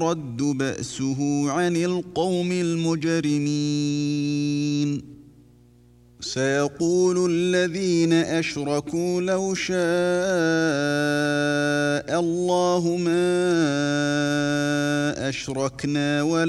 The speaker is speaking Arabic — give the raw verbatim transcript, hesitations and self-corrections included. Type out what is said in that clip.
يرد بأسه عن القوم المجرمين سيقول الذين أشركوا لو شاء الله ما أشركنا ولا